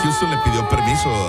Houston le pidió permiso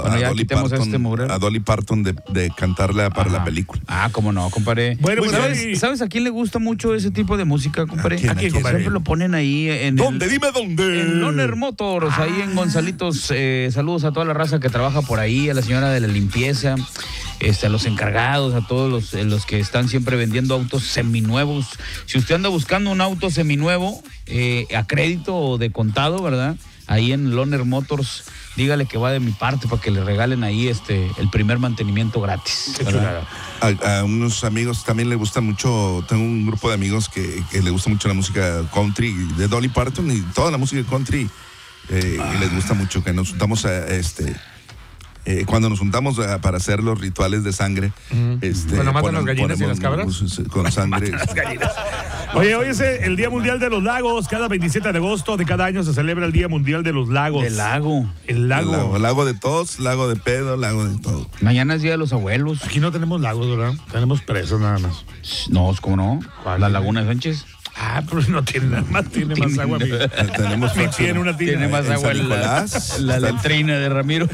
a Dolly Parton de cantarla para la película. Ah, cómo no, compadre. Bueno, ¿Sabes a quién le gusta mucho ese tipo de música, compadre? ¿A quién, compadre? Siempre lo ponen ahí en ¿Dónde? Dime dónde. En Loner Motors, ahí en Gonzalitos. Saludos a toda la raza que trabaja por ahí, a la señora de la limpieza, a los encargados, a todos los que están siempre vendiendo autos seminuevos. Si usted anda buscando un auto seminuevo, a crédito o de contado, ¿verdad? Ahí en Loner Motors, dígale que va de mi parte para que le regalen ahí el primer mantenimiento gratis. A unos amigos también le gusta mucho, tengo un grupo de amigos que le gusta mucho la música country de Dolly Parton y toda la música country les gusta mucho, que nos juntamos cuando nos juntamos para hacer los rituales de sangre, cuando matan las gallinas y las cabras con sangre. Las gallinas. Oye, hoy es el Día Mundial de los Lagos. Cada 27 de agosto de cada año se celebra el Día Mundial de los Lagos. El lago. El lago. Lago de tos, lago de pedo, lago de todo. Mañana es Día de los Abuelos. Aquí no tenemos lagos, ¿verdad? Tenemos presas nada más. No, ¿cómo no? La Laguna de Sánchez. Ah, pero no tiene nada más, tiene más agua. Tiene más agua la letrina de Ramiro.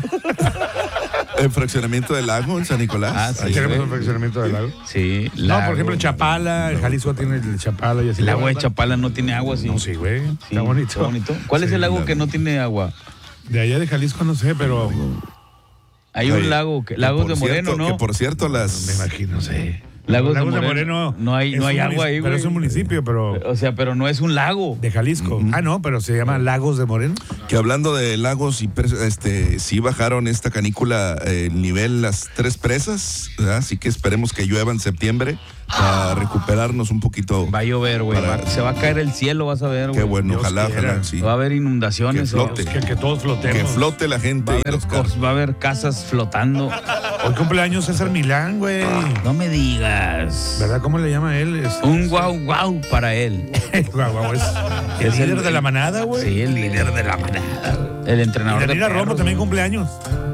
El fraccionamiento del lago en San Nicolás. Sí, tenemos un fraccionamiento del lago. Sí. No, por ejemplo, en Chapala, el Jalisco tiene el Chapala y así. El agua de Chapala no tiene agua, sí. No, sí, güey. Sí, está bonito. Está bonito. ¿Cuál es el lago que no tiene agua? De allá de Jalisco no sé, pero... Hay un lago, Lagos de Moreno, ¿no? Que por cierto Me imagino, sí. Lagos de Moreno. No hay agua ahí, güey. Pero es un municipio, pero... O sea, pero no es un lago. De Jalisco. Ah, no, pero se llama Lagos de Moreno. Que hablando de lagos, sí bajaron esta canícula el nivel las 3 presas, ¿verdad? Así que esperemos que llueva en septiembre para recuperarnos un poquito. Va a llover, güey. Se va a caer el cielo, vas a ver, güey. Qué bueno, Dios ojalá, sí. Va a haber inundaciones. Que flote. Que todos flotemos. Que flote la gente. Va a haber casas flotando. Hoy cumpleaños César Milán, güey. No me digas. ¿Verdad? ¿Cómo le llama él? Un guau para él. Guau, es el líder de la manada, güey. Sí, el líder de la manada. El entrenador y Daniela de perros, Romo también cumpleaños.